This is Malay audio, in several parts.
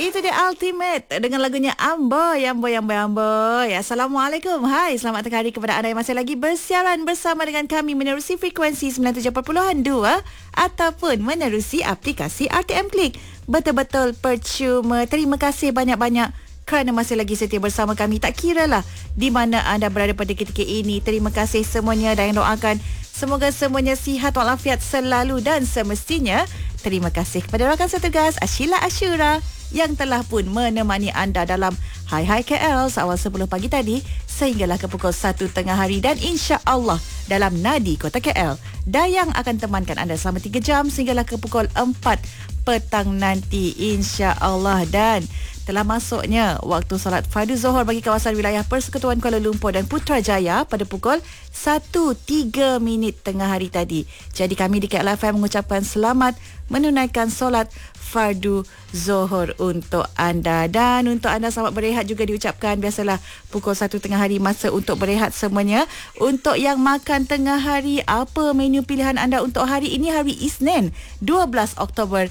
Itu dia Ultimate dengan lagunya Amboy, Amboy, Amboy, Amboy. Assalamualaikum. Hai, selamat tengah hari kepada anda yang masih lagi bersiaran bersama dengan kami menerusi frekuensi 97.2 ataupun menerusi aplikasi RTM Klik. Betul-betul percuma. Terima kasih banyak-banyak kerana masih lagi setia bersama kami. Tak kiralah di mana anda berada pada ketika ini. Terima kasih semuanya dan yang doakan semoga semuanya sihat walafiat selalu, dan semestinya terima kasih kepada rakan setugas Ashila Ashura yang telah pun menemani anda dalam Hai Hai KL seawal 10 pagi tadi sehinggalah ke pukul 1 tengah hari, dan insya-Allah dalam Nadi Kota KL Dayang akan temankan anda selama 3 jam sehinggalah ke pukul 4 petang nanti insya-Allah. Dan telah masuknya waktu solat fardu Zuhur bagi kawasan wilayah Persekutuan Kuala Lumpur dan Putrajaya pada pukul 1.03 tengah hari tadi. Jadi kami di KL FM mengucapkan selamat menunaikan solat fardu Zuhur untuk anda, dan untuk anda selamat berehat juga diucapkan. Biasalah pukul 1 tengah hari masa untuk berehat semuanya. Untuk yang makan tengah hari, apa menu pilihan anda untuk hari ini, hari Isnin 12 Oktober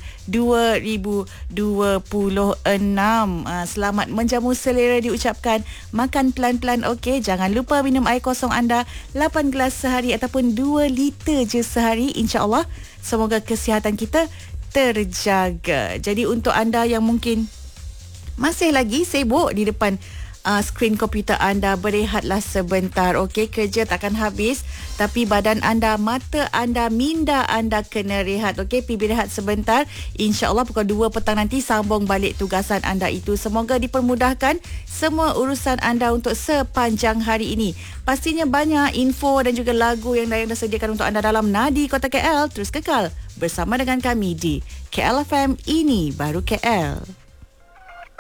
2026? Selamat menjamu selera diucapkan. Makan pelan-pelan, okey. Jangan lupa minum air kosong anda 8 gelas sehari ataupun 2 liter je sehari, insya-Allah. Semoga kesihatan kita terjaga. Jadi untuk anda yang mungkin masih lagi sibuk di depan skrin komputer anda, berehatlah sebentar, okey. Kerja takkan habis, tapi badan anda, mata anda, minda anda kena rehat, okey. Pergi berehat sebentar. InsyaAllah pukul 2 petang nanti sambung balik tugasan anda itu. Semoga dipermudahkan semua urusan anda untuk sepanjang hari ini. Pastinya banyak info dan juga lagu yang Dayang dah sediakan untuk anda dalam Nadi Kota KL. Terus kekal bersama dengan kami di KL FM, ini baru KL.